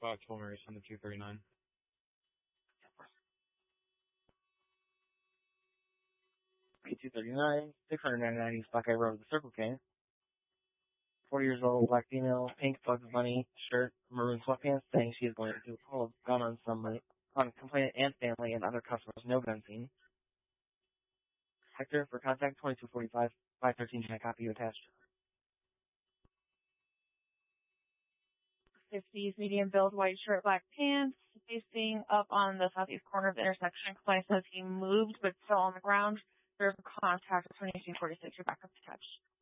Toll Race on the 239. 239, 699 East Buckeye Road, the Circle K. 40 years old, black female, pink Bugs Bunny shirt, maroon sweatpants, saying she is going to pull a gun on somebody, on complainant and family and other customers. No gun scene. Hector, for contact, 2245, 513, can I copy you attached? 50s, medium build, white shirt, black pants, facing up on the southeast corner of the intersection. Complainant says he moved but still on the ground. There's a contact of 2246, your backup attached.